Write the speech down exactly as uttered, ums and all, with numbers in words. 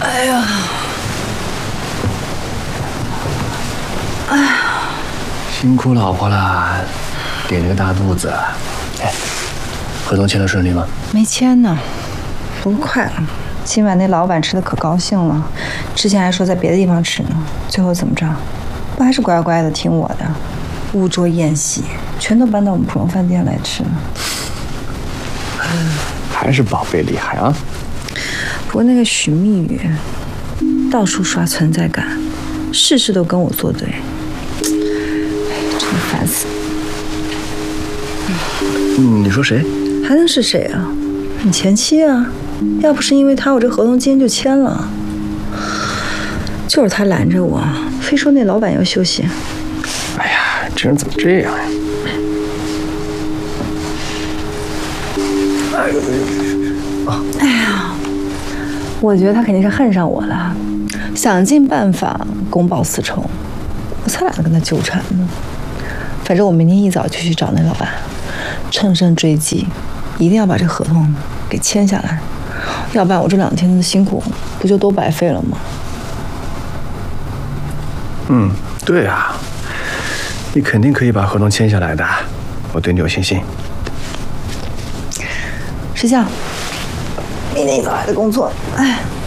哎呀，哎呀， 辛苦老婆了，顶着个大肚子。哎，合同签的顺利吗？ 没签呢，不过快了。今晚那老板吃的可高兴了，之前还说在别的地方吃呢，最后怎么着？不还是乖乖的听我的，污桌宴席全都搬到我们普荣饭店来吃呢。 还是宝贝厉害啊！ 不过那个许蜜雨到处刷存在感，事事都跟我作对，真的烦死了。 嗯，你说谁？ 还能是谁啊？你前妻啊！要不是因为他，我这合同今天就签了。就是他拦着我，非说那老板要休息。 哎呀，这人怎么这样呀？哎呦呦！啊！ 哎呀，我觉得他肯定是恨上我了，想尽办法公报私仇，我才懒得跟他纠缠呢。反正我明天一早就去找那老板，乘胜追击，一定要把这合同给签下来，要不然我这两天的辛苦不就都白费了吗？ 嗯，对啊，你肯定可以把合同签下来的，我对你有信心。 石笑，明天一早还得工作，哎。